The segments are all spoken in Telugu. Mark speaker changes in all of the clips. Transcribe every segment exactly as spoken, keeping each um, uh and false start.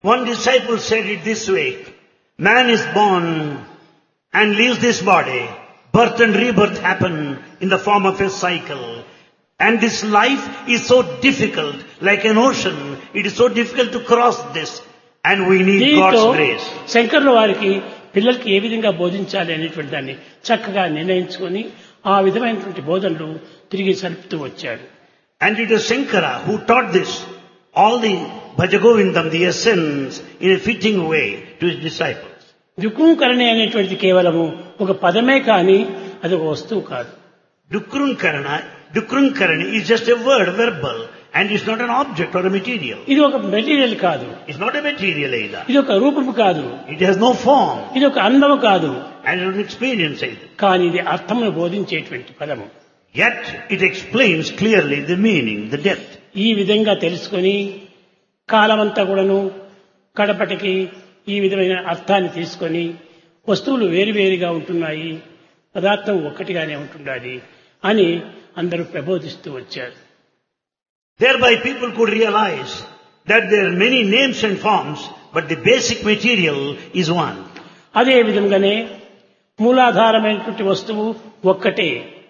Speaker 1: One disciple said it this way, man is born and leaves this body. Birth and rebirth happen in the form of a cycle. And this life is so difficult, like an ocean. It is so difficult to cross this. And we need
Speaker 2: దీంతో
Speaker 1: God's grace.
Speaker 2: శంకర్ల వారికి పిల్లలకి ఏ విధంగా బోధించాలి అనేటువంటి దాన్ని చక్కగా నిర్ణయించుకొని ఆ విధమైనటువంటి బోధనలు తిరిగి సలుపుతూ వచ్చాడు.
Speaker 1: And it is Shankara who taught this, all the Bhajagovindam, the essence, in a fitting way to his disciples.
Speaker 2: దుఃఖంకరణి అనేటువంటిది కేవలము ఒక పదమే కానీ అది ఒక వస్తువు కాదు.
Speaker 1: Dukrunkarana, Dukrunkarani is just a word, verbal, and it's not an object or a material.
Speaker 2: ఇది ఒక మెటీరియల్ కాదు,
Speaker 1: It's not a material either.
Speaker 2: ఇది ఒక రూపము కాదు,
Speaker 1: It has no form,
Speaker 2: ఇది ఒక అందము కాదు,
Speaker 1: and it's not an experience either.
Speaker 2: కానీ ఇది అర్థమును బోధించేటువంటి పదము.
Speaker 1: Yet it explains clearly the meaning, the depth.
Speaker 2: ఈ విధంగా తెలుసుకొని కాలమంతా కూడాను కడపటికి ఈ విధమైన అర్థాన్ని తీసుకొని వస్తువులు వేరువేరుగా ఉంటున్నాయి, పదార్థం ఒక్కటిగానే ఉంటున్నది అని అందరూ ప్రబోధిస్తూ వచ్చారు.
Speaker 1: Thereby people could realize that there are many names and forms, but the basic material is one.
Speaker 2: అదే విధంగానే మూలాధారమైనటువంటి వస్తువు ఒక్కటే,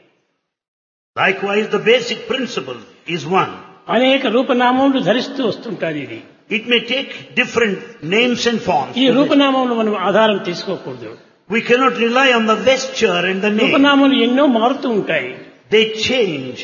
Speaker 1: Likewise, the basic principle is one.
Speaker 2: అనేక రూపనామములు ధరిస్తూ వస్తుంటారు. ఇది
Speaker 1: It may take different names and forms.
Speaker 2: ఈ రూపనామములు మనం ఆధారం తీసుకోకూడదు.
Speaker 1: We cannot rely on the vesture and the name.
Speaker 2: రూపనామములు ఎన్నో మారుతూ ఉంటాయి,
Speaker 1: They change.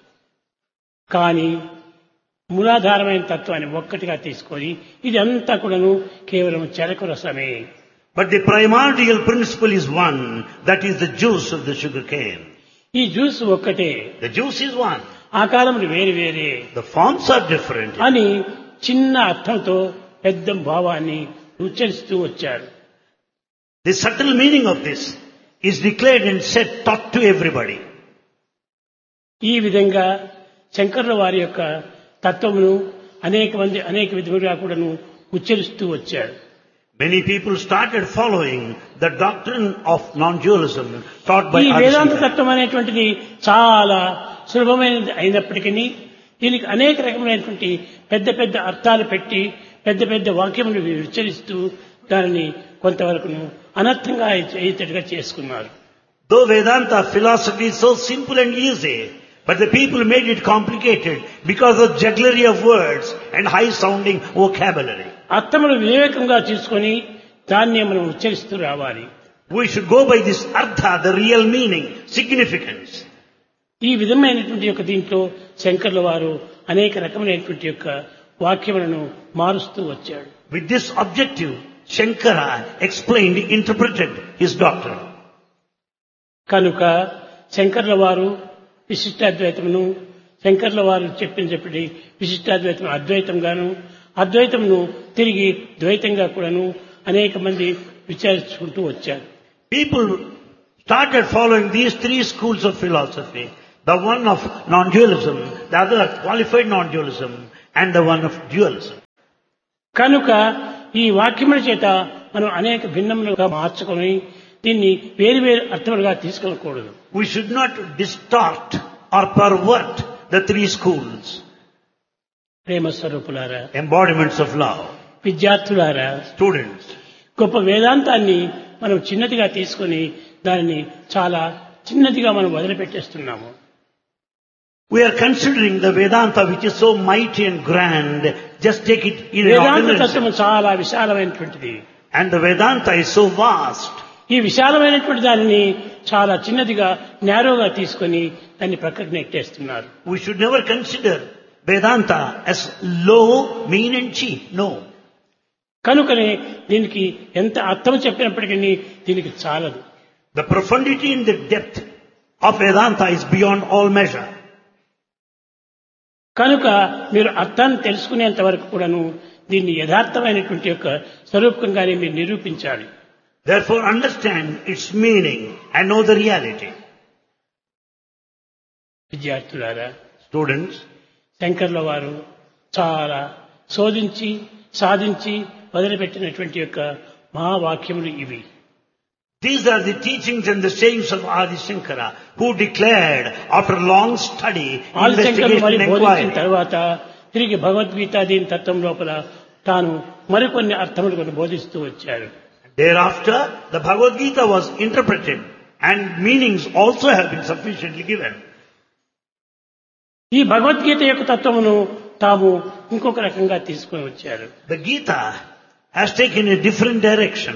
Speaker 2: కానీ మూలాధారమైన తత్వాన్ని ఒక్కటిగా తీసుకొని ఇది అంతా కూడాను కేవలం చెరకు రసమే.
Speaker 1: But the primordial principle is one, that is the juice of the sugar cane.
Speaker 2: ఈ జ్యూస్ ఒక్కటే,
Speaker 1: The juice is one.
Speaker 2: ఆకారములు వేరు వేరే
Speaker 1: The forms are different.
Speaker 2: అని చిన్న అర్థంతో పెద్ద భావాన్ని ఉచ్చరిస్తూ వచ్చారు.
Speaker 1: The subtle meaning of this is declared and said, taught to everybody.
Speaker 2: ఈ విధంగా శంకరుల వారి యొక్క తత్వమును అనేక మంది అనేక విధములుగా కూడాను ఉచ్చరిస్తూ వచ్చారు.
Speaker 1: Many people started following the doctrine of non-dualism taught by
Speaker 2: ఈ వేదాంత
Speaker 1: Adi
Speaker 2: తత్వం అనేటువంటిది చాలా సులభమైనది అయినప్పటికీ దీనికి అనేక రకమైనటువంటి పెద్ద పెద్ద అర్థాలు పెట్టి పెద్ద పెద్ద వాక్యములు ఉచ్చరిస్తూ దానిని కొంతవరకు అనర్థంగా అయ్యేటట్టుగా చేసుకున్నారు.
Speaker 1: Though Vedanta philosophy is so simple and easy, but the people made it complicated because of jugglery of words and high-sounding vocabulary.
Speaker 2: అర్థములు వివేకంగా తీసుకొని దాన్ని మనం ఉచ్చరిస్తూ రావాలి.
Speaker 1: We should go by this artha, the real meaning, significance.
Speaker 2: ఈ విధమైనటువంటి యొక్క దీంట్లో శంకర్ల వారు అనేక రకమైనటువంటి యొక్క వాక్యములను మారుస్తూ వచ్చాడు.
Speaker 1: With this objective, Shankara explained, interpreted his doctrine.
Speaker 2: కనుక శంకర్ల వారు విశిష్టాద్వైతమును, శంకర్ల వారు చెప్పిన చెప్పి విశిష్టాద్వైతం అద్వైతంగాను, అద్వైతమును తిరిగి ద్వైతంగా కూడాను అనేక మంది విచారించుకుంటూ వచ్చారు.
Speaker 1: People started following these three schools of philosophy. The one of non-dualism, the other qualified non-dualism, and the one of dualism.
Speaker 2: కనుక ఈ వాక్యముల చేత మనం అనేక భిన్నములుగా మార్చుకొని దీన్ని వేరు వేరు అర్థములుగా తీసుకోకూడదు.
Speaker 1: We should not distort or pervert the three schools,
Speaker 2: ప్రేమ స్వరూపులారా,
Speaker 1: embodiments of love.
Speaker 2: విద్యార్థులారా,
Speaker 1: Students,
Speaker 2: గొప్ప వేదాంతాన్ని మనం చిన్నదిగా తీసుకొని దానిని చాలా చిన్నదిగా మనం వదిలిపెట్టేస్తున్నాము.
Speaker 1: we are considering the Vedanta which is so mighty and grand, just take it in an
Speaker 2: Vedanta
Speaker 1: ordinary
Speaker 2: తత్వం
Speaker 1: sense.
Speaker 2: చాలా విశాలమైనటువంటిది.
Speaker 1: And the Vedanta is so vast.
Speaker 2: ఈ విశాలమైనటువంటి దానిని చాలా చిన్నదిగా నేరోగా తీసుకొని దాన్ని ప్రక్కన నెట్టేస్తున్నారు.
Speaker 1: We should never consider Vedanta as low, mean and cheap. No.
Speaker 2: కనుకనే దీనికి ఎంత అర్థం చెప్పినప్పటికీ దీనికి చాలదు.
Speaker 1: The profundity and the depth of Vedanta is beyond all measure.
Speaker 2: కనుక మీరు అర్థాన్ని తెలుసుకునేంత వరకు కూడాను దీన్ని యథార్థమైనటువంటి యొక్క స్వరూపంగానే మీరు నిరూపించాలి.
Speaker 1: Therefore understand its meaning and know the reality.
Speaker 2: విద్యార్థులారా,
Speaker 1: Students,
Speaker 2: శంకర్ల వారు చాలా శోధించి సాధించి వదిలిపెట్టినటువంటి యొక్క మహావాక్యములు ఇవి.
Speaker 1: these are the teachings and the sayings of Adi Shankara, who declared after long study,
Speaker 2: ఆదిశంకరులు మరి
Speaker 1: investigation and
Speaker 2: బోధించిన
Speaker 1: inquiry.
Speaker 2: తర్వాత తిరిగి భగవద్గీత దీని తత్వం లోపల తాను మరికొన్ని అర్థములు కొన్ని బోధిస్తూ వచ్చారు.
Speaker 1: Thereafter, the Bhagavad Gita was interpreted and meanings also have been sufficiently given.
Speaker 2: ఈ భగవద్గీత యొక్క తత్వమును తాము ఇంకొక రకంగా తీసుకొని వచ్చారు.
Speaker 1: The Gita has taken a different direction.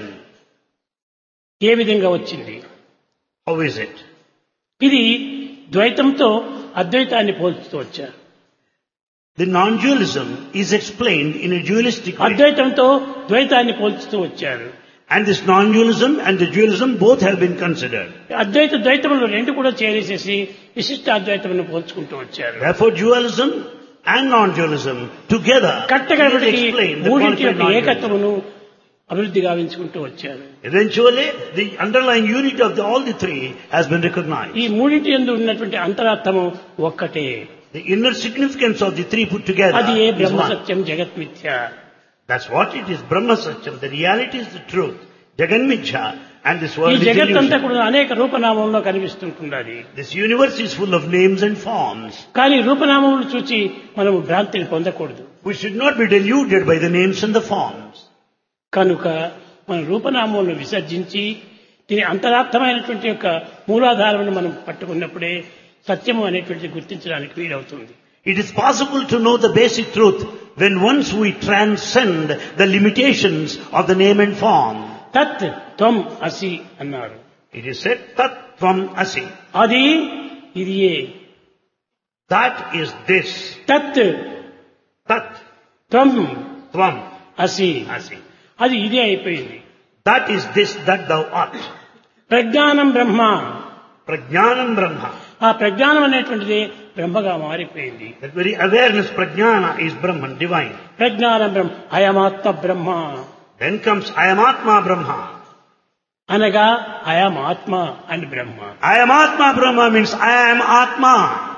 Speaker 2: ఏ విధంగా వచ్చింది?
Speaker 1: How is it?
Speaker 2: ఇది ద్వైతంతో అద్వైతాన్ని పోల్చుతూ వచ్చారు.
Speaker 1: The non-dualism is explained in a dualistic way.
Speaker 2: అద్వైతంతో ద్వైతాన్ని పోల్చుతూ వచ్చారు.
Speaker 1: And this non-dualism and the dualism both have been considered.
Speaker 2: అద్వైత ద్వైతములు రెండు కూడా చేరేసేసి విశిష్ట అద్వైతమును పోల్చుకుంటూ వచ్చారు.
Speaker 1: Therefore, dualism and non-dualism together
Speaker 2: కట్టగడపటికి
Speaker 1: explain the
Speaker 2: మూడింటి
Speaker 1: concept of
Speaker 2: యొక్క
Speaker 1: non-dualism.
Speaker 2: ఏకత్వమును అభివృద్ధి గావించుకుంటూ వచ్చారు.
Speaker 1: Eventually, the underlying unity of the, all the three has been recognized.
Speaker 2: ఈ మూడింటి యందు ఉన్నటువంటి అంతరార్థము ఒక్కటే.
Speaker 1: The inner significance of the three put together
Speaker 2: అది ఏ
Speaker 1: is
Speaker 2: బ్రహ్మ
Speaker 1: one.
Speaker 2: సత్యం జగత్ మిథ్య.
Speaker 1: That's what it is. Brahma Satyam. The reality is the truth. Jagan Mithya. And this
Speaker 2: ఈ
Speaker 1: world is
Speaker 2: జగత్తంతా
Speaker 1: illusion.
Speaker 2: కూడా అనేక రూపనామంలో కనిపిస్తుంటున్నది.
Speaker 1: This universe is full of names and forms.
Speaker 2: కానీ రూపనామములు చూచి మనము భ్రాంతిని పొందకూడదు.
Speaker 1: We should not be deluded by the names and the forms.
Speaker 2: కనుక మన రూపనామములను విసర్జించి దీని అంతరార్థమైనటువంటి యొక్క మూలాధారమును మనం పట్టుకున్నప్పుడే సత్యము అనేటువంటిది గుర్తించడానికి వీలవుతుంది.
Speaker 1: It is possible to know the basic truth when once we transcend the limitations of the name and form.
Speaker 2: తత్ త్వం అసి అన్నారు.
Speaker 1: It is said, Tat Tvam Asi.
Speaker 2: అది ఇది ఏ.
Speaker 1: That is this.
Speaker 2: తత్
Speaker 1: Tat
Speaker 2: త్వం
Speaker 1: Tvam
Speaker 2: అసి.
Speaker 1: Asi.
Speaker 2: అది ఇదే అయిపోయింది.
Speaker 1: That is this that thou art.
Speaker 2: ప్రజ్ఞానం బ్రహ్మ.
Speaker 1: Prajnanam Brahma.
Speaker 2: ఆ ప్రజ్ఞానం అనేటువంటిది బ్రహ్మగా మారిపోయింది.
Speaker 1: That very awareness, Prajnana, is Brahman, divine.
Speaker 2: ప్రజ్ఞానం బ్రహ్మ అయమాత్మ బ్రహ్మ
Speaker 1: Then comes I am Atma Brahma.
Speaker 2: అనగా అయం ఆత్మ and Brahma
Speaker 1: I am Atma Brahma means I am Atma.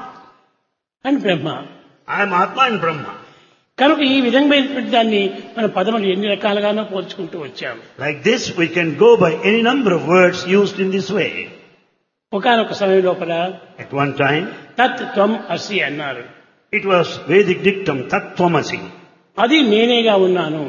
Speaker 2: And Brahma.
Speaker 1: I am Atma and Brahma.
Speaker 2: కనుక ఈ విధమైనటువంటి దాన్ని మన పదములు ఎన్ని రకాలుగానో పోల్చుకుంటూ వచ్చాము.
Speaker 1: Like this, we can go by any number of words used in this way.
Speaker 2: ఒకానొక సమయం లోపల
Speaker 1: At one time,
Speaker 2: తత్ త్వం అసి అన్నారు.
Speaker 1: it was Vedic dictum, Tat Tvamasi.
Speaker 2: అది నేనేగా ఉన్నాను,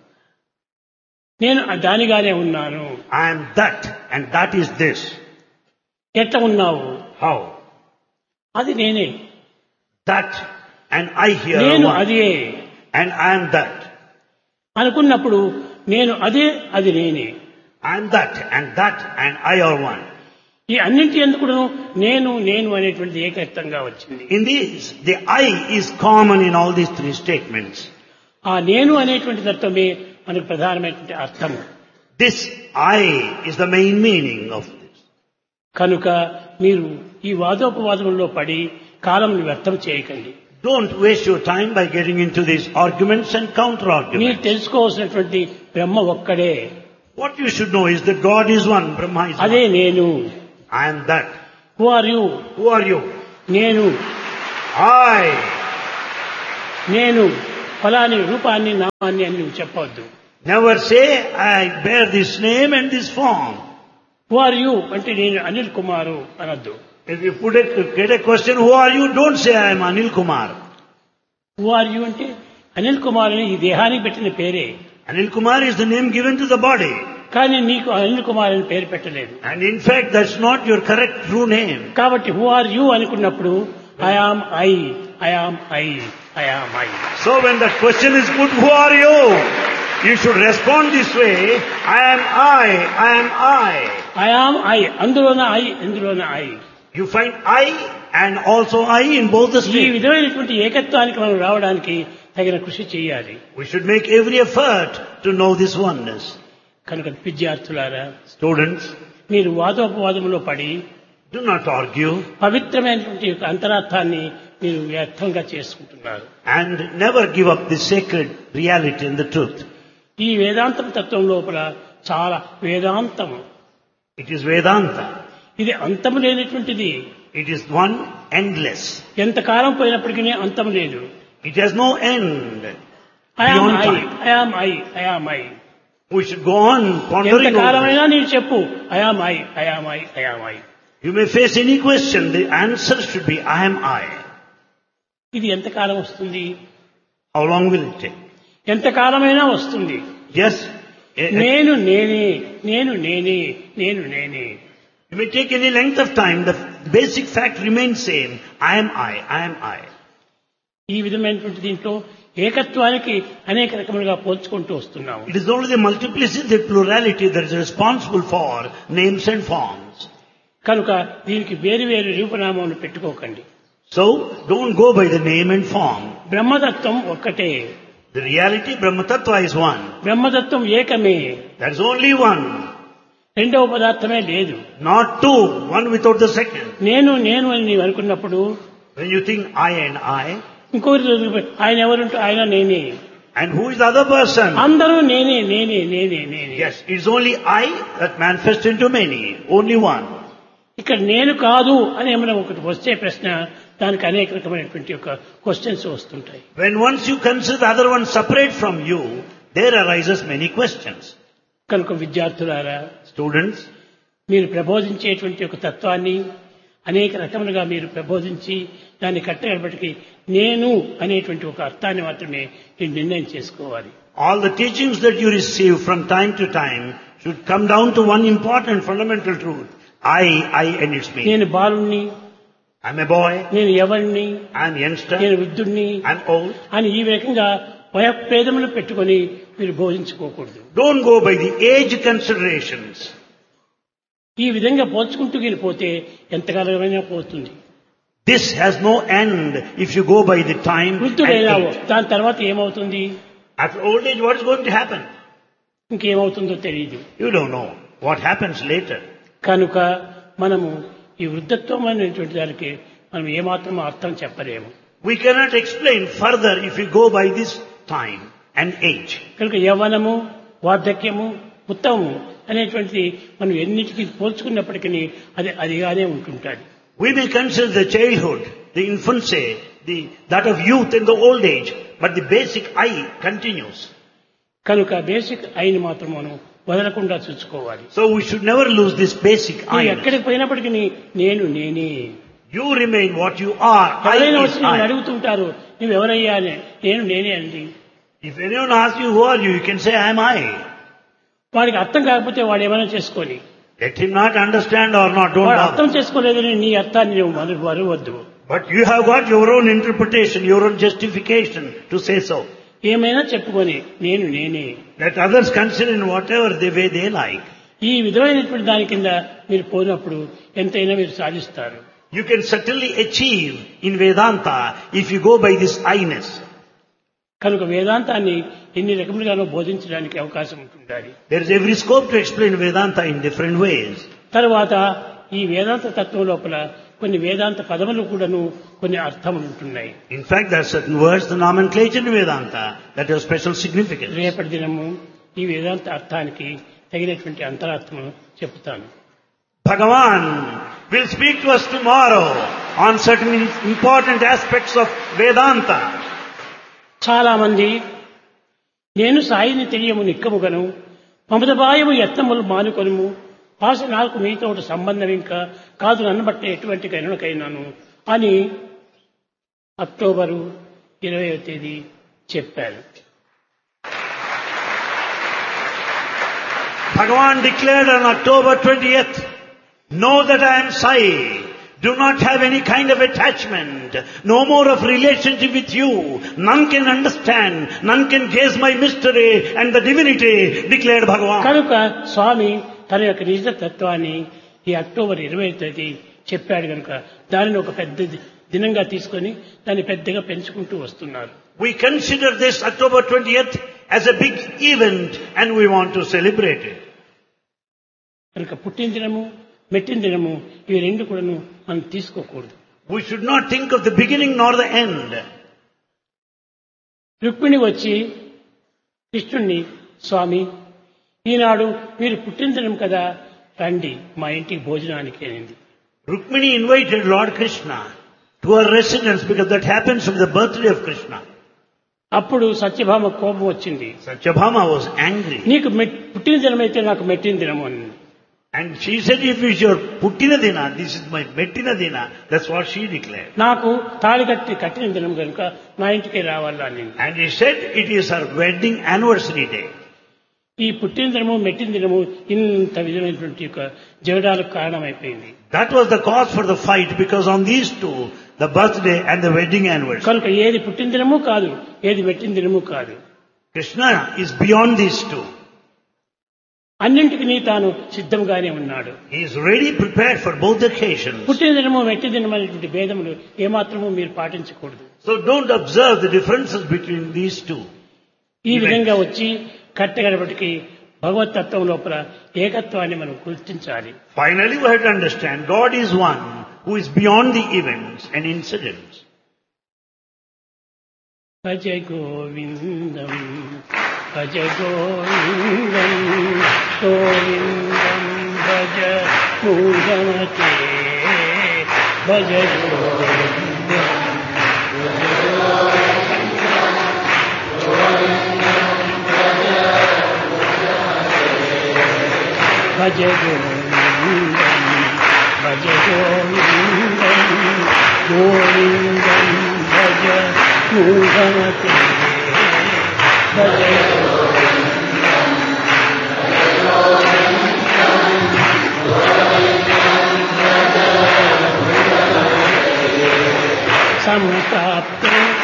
Speaker 2: నేను దానిగానే ఉన్నాను.
Speaker 1: I am that and that is this.
Speaker 2: ఎట్లా ఉన్నావు?
Speaker 1: How?
Speaker 2: అది నేనే.
Speaker 1: That and I here are
Speaker 2: నేను
Speaker 1: one.
Speaker 2: అదే
Speaker 1: And I am that.
Speaker 2: అనుకున్నప్పుడు నేను అదే అది నేనే.
Speaker 1: I am that and that and I are one.
Speaker 2: ఈ అన్నింటి ఎందుకు నేను నేను అనేటువంటిది ఏకత్వంగా వచ్చింది.
Speaker 1: In these, the I is common in all these three statements.
Speaker 2: ఆ నేను అనేటువంటి తత్వమే మనకు ప్రధానమైనటువంటి అర్థము.
Speaker 1: This I is the main meaning of this.
Speaker 2: కనుక మీరు ఈ వాదోపవాదముల్లో పడి కాలంను వ్యర్థం చేయకండి.
Speaker 1: Don't waste your time by getting into these arguments and counter
Speaker 2: మీరు
Speaker 1: arguments.
Speaker 2: తెలుసుకోవాల్సినటువంటి బ్రహ్మ ఒక్కడే.
Speaker 1: What you should know is that God is one, Brahma is
Speaker 2: అదే
Speaker 1: one.
Speaker 2: నేను.
Speaker 1: I am that.
Speaker 2: Who are you?
Speaker 1: Who are you?
Speaker 2: నేను.
Speaker 1: I.
Speaker 2: నేను ఫలాని రూపాన్ని నామాన్ని అని నువ్వు చెప్పవద్దు.
Speaker 1: Never say, I bear this name and this form.
Speaker 2: Who are you అంటే నేను అనిల్ కుమారు అనొద్దు.
Speaker 1: If you put a, get a question, who are you? Don't say, I am Anil Kumar.
Speaker 2: Who are you అంటే అనిల్ కుమార్ అని ఈ దేహానికి పెట్టిన పేరే.
Speaker 1: Anil Kumar is the name given to the body.
Speaker 2: కానీ నీకు అనిల్ కుమార్ అని పేరు పెట్టలేదు.
Speaker 1: And in fact, that's not your correct true name.
Speaker 2: కాబట్టి హూ ఆర్ యు అనుకున్నప్పుడు I am I I am I I am I.
Speaker 1: So when the question is put, who are you? You should respond this way, I am I, I am I.
Speaker 2: I am I అందులోన I ఇందులోన I.
Speaker 1: You find I and also I in both the
Speaker 2: ఈ
Speaker 1: statements.
Speaker 2: విధమైనటువంటి ఏకత్వానికి మనం రావడానికి తగిన కృషి చేయాలి.
Speaker 1: We should make every effort to know this oneness.
Speaker 2: కనుక విద్యార్థులారా,
Speaker 1: Students,
Speaker 2: మీరు వాదోపవాదములో పడి
Speaker 1: do not argue
Speaker 2: పవిత్రమైనటువంటి యొక్క అంతరార్థాన్ని మీరు వ్యర్థంగా చేసుకుంటున్నారు.
Speaker 1: and never give up the sacred reality and the truth.
Speaker 2: ఈ వేదాంతం తత్వం లోపల చాలా వేదాంతము.
Speaker 1: It is Vedanta.
Speaker 2: ఇది అంతము లేనటువంటిది.
Speaker 1: It is one endless.
Speaker 2: ఎంతకాలం పోయినప్పటికీ అంతము లేదు.
Speaker 1: It has no end.
Speaker 2: I am
Speaker 1: Beyond
Speaker 2: I
Speaker 1: time.
Speaker 2: I am I I am I.
Speaker 1: We should go on pondering over
Speaker 2: ఎంతకాలమైనా
Speaker 1: this.
Speaker 2: నీవు చెప్పు I am I I am I I am I.
Speaker 1: You may face any question. The answer should be, I am I.
Speaker 2: ఇది ఎంతకాలం వస్తుంది?
Speaker 1: How long will it take?
Speaker 2: ఎంతకాలమైనా వస్తుంది.
Speaker 1: Yes. a- a-
Speaker 2: నేను నేనే నేను నేనే నేను నేనే.
Speaker 1: You may take any length of time, the basic fact remains same. I am I, I am I.
Speaker 2: ఈ విధమైనటువంటి దీంట్లో ఏకత్వానికి అనేక రకములుగా పోల్చుకుంటూ వస్తున్నాము.
Speaker 1: It is only the multiplicity, the plurality that is responsible for names and forms.
Speaker 2: కనుక దీనికి వేరు వేరు రూపనామాలను పెట్టుకోకండి.
Speaker 1: So, don't go by the name and form.
Speaker 2: బ్రహ్మతత్వం ఒక్కటే.
Speaker 1: The reality, Brahma Tattva is one.
Speaker 2: బ్రహ్మతత్వం ఏకమే.
Speaker 1: There is only one.
Speaker 2: రెండవ పదార్థమే లేదు.
Speaker 1: Not two, one without the second.
Speaker 2: నేను నేను అని నీవు అనుకున్నప్పుడు
Speaker 1: When you think I and I,
Speaker 2: ఇంకొకరి ఆయన ఎవరుంటే ఆయన నేనే.
Speaker 1: and who is the other person?
Speaker 2: అందరూ నేనే నేనే నేనే నేనే.
Speaker 1: Yes, it is only I that manifests into many. Only one.
Speaker 2: ఇక్కడ నేను కాదు అని ఏమైనా ఒకటి వస్తే ప్రశ్న, దానికి అనేక రకమైనటువంటి ఒక క్వశ్చన్స్ వస్తుంటాయి.
Speaker 1: When once you consider the other one separate from you, there arises many questions.
Speaker 2: కనుక విద్యార్థులారా,
Speaker 1: Students,
Speaker 2: మీరు ప్రబోధించేటువంటి ఒక తత్వాన్ని అనేక రకములుగా మీరు ప్రబోధించి దాన్ని కట్టగలపటికి నేను అనేటువంటి ఒక అర్థాన్ని మాత్రమే మీరు నిర్ణయం చేసుకోవాలి.
Speaker 1: all the teachings that you receive from time to time should come down to one important fundamental truth. I, I and its me.
Speaker 2: నేను బాలుణ్ణి,
Speaker 1: I'm a boy,
Speaker 2: నేను ఎవరిని,
Speaker 1: I'm youngster,
Speaker 2: నేను వృద్ధుణ్ణి
Speaker 1: I'm old.
Speaker 2: అని ఈ రకంగా వయఃభేదములు పెట్టుకొని మీరు బోధించుకోకూడదు.
Speaker 1: Don't go by the age considerations.
Speaker 2: ఈ విధంగా పోల్చుకుంటూ వెళ్ళిపోతే ఎంతకాలమైనా పోతుంది.
Speaker 1: This has no end if you go by the time and
Speaker 2: వృద్ధుడైనావు,
Speaker 1: age.
Speaker 2: దాని తర్వాత ఏమవుతుంది,
Speaker 1: After old age, what is going to happen?
Speaker 2: ఇంకేమవుతుందో తెలియదు.
Speaker 1: You don't know what happens later.
Speaker 2: కనుక మనము ఈ వృద్ధత్వం అనేటువంటి దానికి మనం ఏమాత్రం అర్థం చెప్పలేము.
Speaker 1: We cannot explain further if we go by this time and age.
Speaker 2: కనుక యవ్వనము, వార్ధక్యము, ఉత్తమము అనేటువంటి మనం ఎన్నిటికీ పోల్చుకున్నప్పటికీ అది అదిగానే ఉంటుంటాడు.
Speaker 1: We may consider the childhood, the infancy, the, that of youth and the old age, but the basic I continues.
Speaker 2: కనుక బేసిక్ అయిన మాత్రం మనం వదలకుండా చూసుకోవాలి.
Speaker 1: So we should never lose this basic
Speaker 2: నువ్వు
Speaker 1: I.
Speaker 2: ఎక్కడికి పోయినప్పటికీ నేను నేనే.
Speaker 1: You remain what you are. I
Speaker 2: ఎవరైనా
Speaker 1: is
Speaker 2: వచ్చి నేను
Speaker 1: I.
Speaker 2: అడుగుతుంటారు, నువ్వు ఎవరయ్యా అని. నేను నేనే అండి.
Speaker 1: If anyone asks you who are you, you can say I am I.
Speaker 2: వాడికి అర్థం కాకపోతే వాడు ఏమైనా చేసుకొని,
Speaker 1: Let him not understand or not, don't
Speaker 2: వాడు అర్థం
Speaker 1: bother.
Speaker 2: చేసుకోలేదని నీ అర్థాన్ని నువ్వు మరు- మరువద్దు.
Speaker 1: But you have got your own interpretation, your own justification to say so.
Speaker 2: ఏమైనా చెప్పుకొని నేను నేనే.
Speaker 1: Let others consider in whatever the way they like.
Speaker 2: ఈ విధమైనటువంటి దాని కింద మీరు పోయినప్పుడు ఎంతైనా మీరు సాధిస్తారు.
Speaker 1: You can certainly achieve in Vedanta if you go by this I-ness.
Speaker 2: కనుక వేదాంతాన్ని ఎన్ని రకములుగానో బోధించడానికి అవకాశం ఉంటుండాలి.
Speaker 1: There is every scope to explain Vedanta in different ways.
Speaker 2: తర్వాత ఈ వేదాంత తత్వం లోపల కొన్ని వేదాంత పదములు కూడాను కొన్ని అర్థములు ఉంటున్నాయి.
Speaker 1: In fact, there are certain words, the nomenclature in Vedanta, that have special significance.
Speaker 2: రేపటి దినము ఈ వేదాంత అర్థానికి తగినటువంటి అంతరార్థమును చెప్తాను.
Speaker 1: Bhagavan will speak to us tomorrow on certain important aspects of Vedanta.
Speaker 2: చాలా మంది నేను సాయిని తెలియము నిక్కముగను మమతబాయము యత్నములు మానుకొనుము భాష నాకు మీతో సంబంధం ఇంకా కాదు నన్నబట్టే ఎటువంటి కరుణకైనాను అని అక్టోబరు ఇరవయవ తేదీ చెప్పారు.
Speaker 1: Bhagavan declared on October twentieth, know that I am Sai. Do not have any kind of attachment. No more of relationship with you. None can understand. None can gaze my mystery and the divinity, declared Bhagavan.
Speaker 2: కనుక స్వామి తన యొక్క నిజ తత్వాన్ని ఈ అక్టోబర్ ఇరవై తేదీ చెప్పాడు కనుక దానిని ఒక పెద్ద దినంగా తీసుకొని దాన్ని పెద్దగా పెంచుకుంటూ వస్తున్నారు.
Speaker 1: We consider this October twentieth as a big event and we want to celebrate it.
Speaker 2: కనుక పుట్టిన దినము మెట్టిన దినము ఇవి రెండు కూడాను మనం తీసుకోకూడదు.
Speaker 1: We should not think of the beginning nor the end.
Speaker 2: Rukmini వచ్చి కృష్ణుణ్ణి, స్వామి ఈనాడు మీరు పుట్టిన దినం కదా, రండి మా ఇంటికి భోజనానికి అనింది.
Speaker 1: Rukmini invited Lord Krishna to her residence because that happens on the birthday of Krishna.
Speaker 2: అప్పుడు సత్యభామ కోపం వచ్చింది.
Speaker 1: Satyabhama was angry.
Speaker 2: నీకు మెట్- పుట్టిన దినం అయితే నాకు మెట్టిన దినము అని.
Speaker 1: And she said, if it's your Puttina Dina, this is my Mettina Dina. That's what she declared.
Speaker 2: నాకు తాళి కట్టి కట్టిన దినం కనుక నా ఇంటికి రావాలని.
Speaker 1: And he said, it is her wedding anniversary day.
Speaker 2: ఈ పుట్టిన దినము మెట్టిన దినము ఇంత విధమైనటువంటి యొక్క జగడాలకు కారణమైపోయింది.
Speaker 1: That was the cause for the fight, because on these two, the birthday and the wedding anniversary.
Speaker 2: కనుక ఏది పుట్టిన దినము కాదు, ఏది మెట్టిన దినము కాదు.
Speaker 1: Krishna is beyond these two.
Speaker 2: అన్నింటికి తాను సిద్ధంగానే ఉన్నాడు.
Speaker 1: He is ready prepared for both occasions.
Speaker 2: పుట్టిన దినము మెట్టి దినం అనేటువంటి భేదములు ఏమాత్రము మీరు పాటించకూడదు.
Speaker 1: So don't observe the differences between these two.
Speaker 2: ఈ విధంగా వచ్చి కట్టగడపటికి భగవతత్వం లోపల ఏకత్వాన్ని మనం గుర్తించాలి.
Speaker 1: Finally we have to understand God is one who is beyond the events and incidents.
Speaker 2: Bhaja Govindam Bhaja Govindam Govindam Bhaja మూఢమతే Bhaja Govindam Bhaja Govindam Bhaja Govindam Govindam Bhaja మూఢమతే Bhaja సంప్రాప్తే